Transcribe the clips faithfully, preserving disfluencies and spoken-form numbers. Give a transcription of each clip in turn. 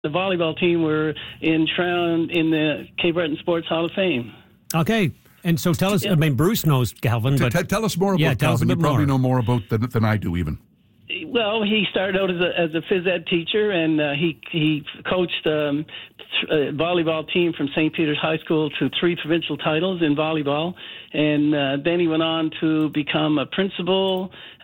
The volleyball team were enshrined in the Cape Breton Sports Hall of Fame. Okay. And so tell us, yeah. I mean, Bruce knows Calvin, but... T- tell us more about yeah, Calvin. You probably more. know more about than, than I do, even. Well, he started out as a, as a phys ed teacher, and uh, he he coached um, a volleyball team from Saint Peter's High School to three provincial titles in volleyball. And uh, then he went on to become a principal, uh,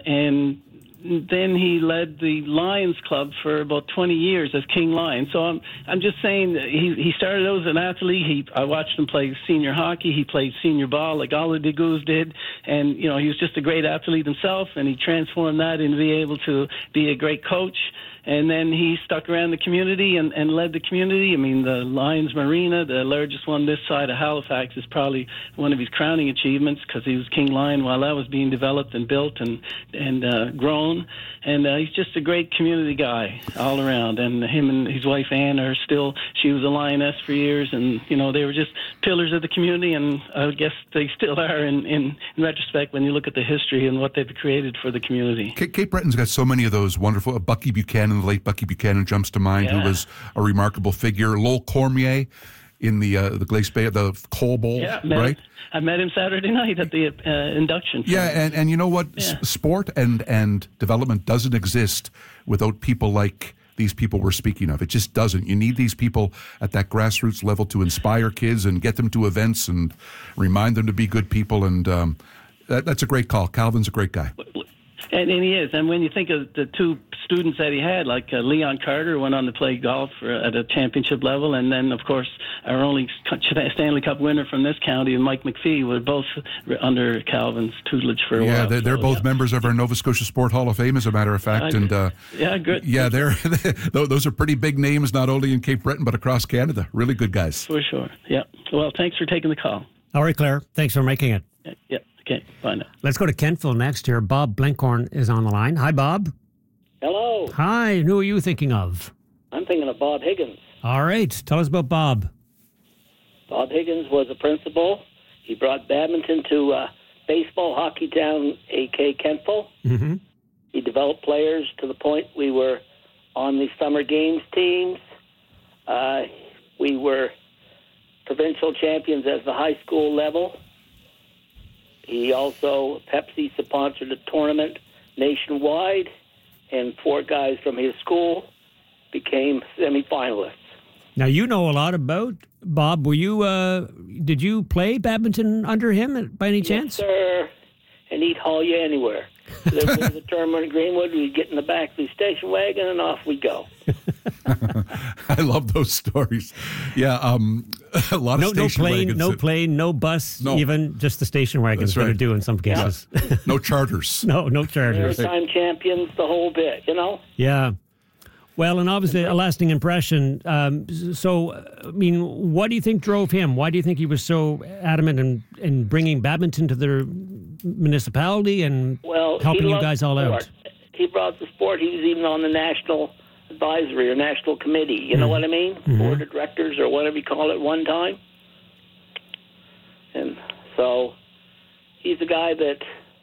and then he led the Lions Club for about twenty years as King Lion. So I'm I'm just saying that he he started out as an athlete. He I watched him play senior hockey. He played senior ball like all the Degoos did, and you know he was just a great athlete himself. And he transformed that into being able to be a great coach. And then he stuck around the community and, and led the community. I mean, the Lions Marina, the largest one this side of Halifax, is probably one of his crowning achievements because he was King Lion while that was being developed and built and and uh, grown. And uh, he's just a great community guy all around. And him and his wife Ann are still, she was a lioness for years, and you know they were just pillars of the community. And I guess they still are in, in, in retrospect when you look at the history and what they've created for the community. Cape, Cape Breton's got so many of those wonderful. Uh, Bucky Buchanan, the late Bucky Buchanan, jumps to mind, yeah. who was a remarkable figure. Lowell Cormier in the uh, the Glace Bay, the Coal Bowl, yeah, met right? Him. I met him Saturday night at the uh, induction. Yeah, and, and you know what? Yeah. S- sport and, and development doesn't exist without people like these people we're speaking of. It just doesn't. You need these people at that grassroots level to inspire kids and get them to events and remind them to be good people. And um, that, that's a great call. Calvin's a great guy. And, and he is. And when you think of the two students that he had, like uh, Leon Carter went on to play golf for, at a championship level, and then, of course, our only Stanley Cup winner from this county, Mike McPhee, were both under Calvin's tutelage for a yeah, while. Yeah, they're, they're so, both yeah. members of our Nova Scotia Sport Hall of Fame, as a matter of fact. Uh, and uh, Yeah, good. Yeah, they're those are pretty big names, not only in Cape Breton, but across Canada. Really good guys. For sure, yeah. Well, thanks for taking the call. All right, Claire. Thanks for making it. Yeah, yeah. Okay, bye now. Let's go to Kentville next here. Bob Blinkhorn is on the line. Hi, Bob. Hello. Hi. Who are you thinking of? I'm thinking of Bob Higgins. All right. Tell us about Bob. Bob Higgins was a principal. He brought badminton to uh, baseball hockey town, A K Kentville. Mm-hmm. He developed players to the point we were on the summer games teams. Uh, we were provincial champions at the high school level. He also, Pepsi sponsored a tournament nationwide, and four guys from his school became semifinalists. Now, you know a lot about Bob. Were you, uh, did you play badminton under him by any chance? Yes, sir. And he'd haul you anywhere. There was a tournament in Greenwood, we'd get in the back of the station wagon, and off we go. I love those stories. Yeah, um, a lot no, of no station plane, wagons. no plane, no bus, no. even just the station wagons right. that are due in some cases. Yeah. No charters. no, no charters. Maritime champions, the whole bit, you know? Yeah. Well, and obviously a lasting impression. Um, so, I mean, what do you think drove him? Why do you think he was so adamant in, in bringing badminton to their municipality and well, helping you guys all sport. out? He brought the sport. He was even on the national advisory or national committee. You know mm-hmm. what I mean? Mm-hmm. Board of directors or whatever you call it one time. And so he's a guy that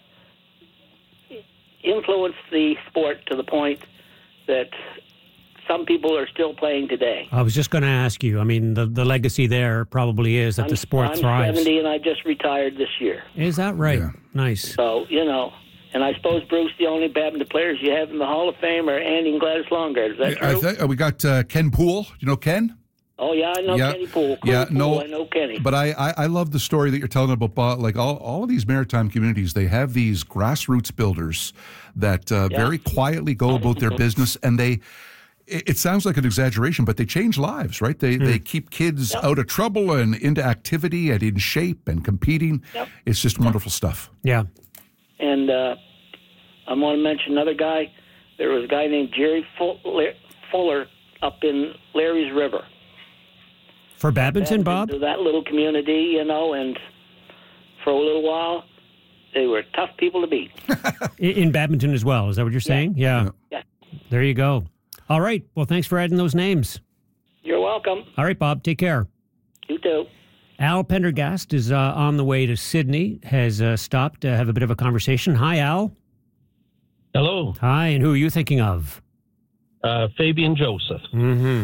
influenced the sport to the point that some people are still playing today. I was just going to ask you. I mean, the, the legacy there probably is that I'm, the sport I'm thrives. I'm seventy and I just retired this year. Is that right? Yeah. Nice. So, you know, and I suppose, Bruce, the only badminton players you have in the Hall of Fame are Andy and Gladys Longard. Is that Yeah, I true? think, uh, we got uh, Ken Poole. You know Ken? Oh, yeah, I know Yeah. Kenny Poole. Cool Yeah, Poole, no, I know Kenny. But I, I, I love the story that you're telling about Bob. Like all, all of these maritime communities, they have these grassroots builders that uh, Yeah. very quietly go about their business, and they. It, it sounds like an exaggeration, but they change lives, right? They they keep kids Yep. out of trouble and into activity and in shape and competing. Yep. It's just wonderful stuff. Yeah. And uh, I want to mention another guy. There was a guy named Jerry Fuller up in Larry's River. For badminton, Bob? To that little community, you know, and for a little while, they were tough people to beat. In, in badminton as well. Is that what you're saying? Yeah. Yeah. There you go. All right. Well, thanks for adding those names. You're welcome. All right, Bob. Take care. You too. Al Pendergast is uh, on the way to Sydney, has uh, stopped to have a bit of a conversation. Hi, Al. Hello. Hi, and who are you thinking of? Uh, Fabian Joseph. Mm-hmm.